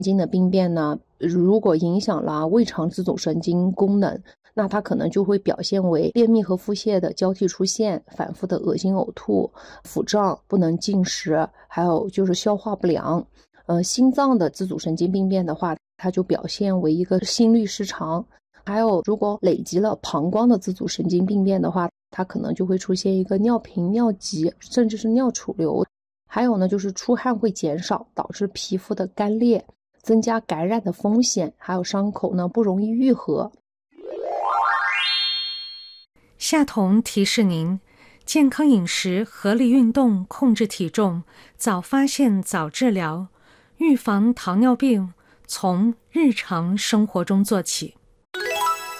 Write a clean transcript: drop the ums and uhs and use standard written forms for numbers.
经的病变呢，如果影响了胃肠自主神经功能，那它可能就会表现为便秘和腹泻的交替出现，反复的恶心呕吐、腹胀、不能进食，还有就是消化不良。心脏的自主神经病变的话，它就表现为一个心律失常。还有如果累积了膀胱的自主神经病变的话，它可能就会出现一个尿频、尿急，甚至是尿储留。还有呢，就是出汗会减少，导致皮肤的干裂，增加感染的风险，还有伤口呢不容易愈合。 夏彤提示您：健康饮食、合理运动、控制体重，早发现、早治疗，预防糖尿病，从日常生活中做起。